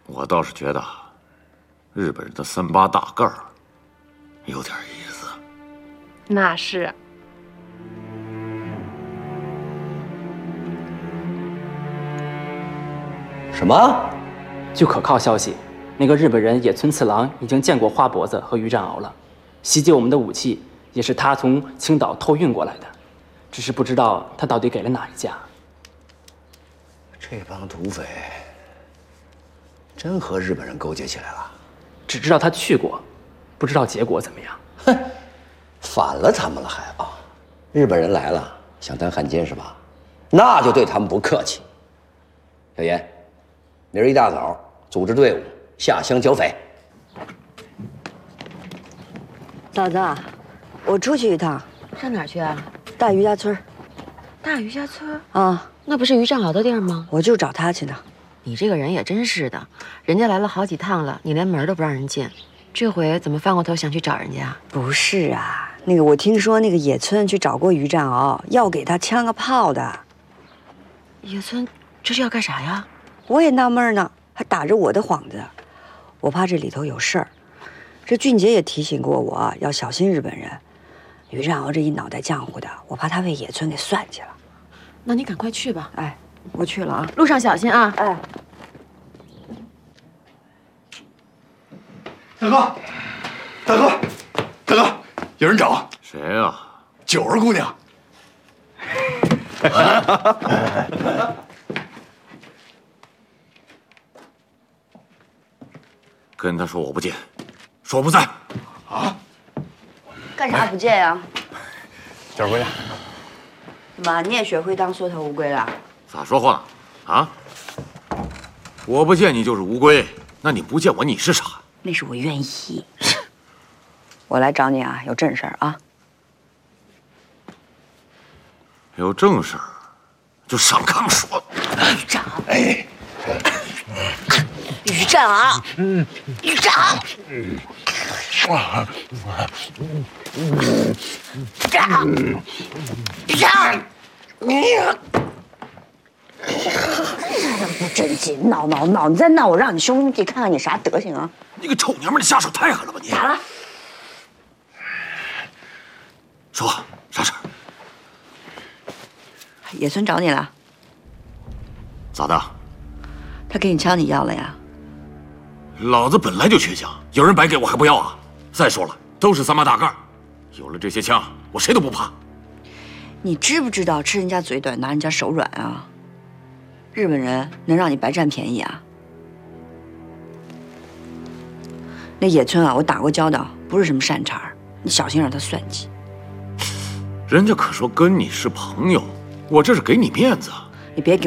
我倒是觉得，日本人的38大盖儿有点意思。 那是。 什么？ 据可靠消息，那个日本人野村次郎已经见过花脖子和于占鳌了，袭击我们的武器也是他从青岛偷运过来的，只是不知道他到底给了哪一家。 这帮土匪真和日本人勾结起来了？ 只知道他去过，不知道结果怎么样。 哼，反了他们了还啊！日本人来了，想当汉奸是吧？那就对他们不客气。小严，明儿一大早组织队伍下乡剿匪。 嫂子，我出去一趟。 上哪儿去啊？ 大余家村。 大余家村啊， 那不是于占鳌的地儿吗？ 我就找他去呢。 你这个人也真是的，人家来了好几趟了，你连门都不让人进，这回怎么翻过头想去找人家？ 不是啊，我听说那个野村去找过于占鳌，要给他枪个炮的。 野村这是要干啥呀？ 我也纳闷呢，还打着我的幌子，我怕这里头有事儿。这俊杰也提醒过我要小心日本人。于占鳌这一脑袋浆糊的，我怕他为野村给算计了。 那你赶快去吧。 哎，我去了啊， 路上小心啊。 哎， 大哥，大哥，大哥，有人找。 谁呀？ 九儿姑娘。 跟他说我不见，说不在。 啊？ 干啥不见呀？ 九儿姑娘， 怎么你也学会当缩头乌龟了？ 咋说话啊？我不见你就是乌龟，那你不见我你是啥？ 那是我愿意。我来找你啊，有正事儿啊。 有正事儿就上炕说。 于占鳌，哎，于占鳌，于占鳌，不正经，闹！你再闹，我让你兄弟看看你啥德行啊！ 你个臭娘们，你下手太狠了吧你！ 咋了？ 说啥事儿？ 野村找你了， 咋的？ 他给你枪，你要了呀？ 老子本来就缺枪，有人白给我还不要啊！再说了，都是38大盖，有了这些枪，我谁都不怕。 你知不知道吃人家嘴短，拿人家手软啊？日本人能让你白占便宜啊？那野村啊，我打过交道，不是什么善茬儿，你小心让他算计。 人家可说跟你是朋友，我这是给你面子。 你别给